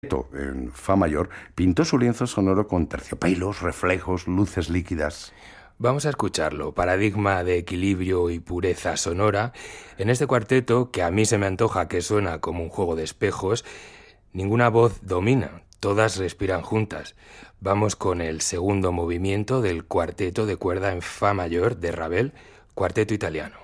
En fa mayor, pintó su lienzo sonoro con terciopelos, reflejos, luces líquidas. Vamos a escucharlo, paradigma de equilibrio y pureza sonora. En este cuarteto, que a mí se me antoja que suena como un juego de espejos, ninguna voz domina, todas respiran juntas. Vamos con el segundo movimiento del cuarteto de cuerda en fa mayor de Ravel, cuarteto italiano.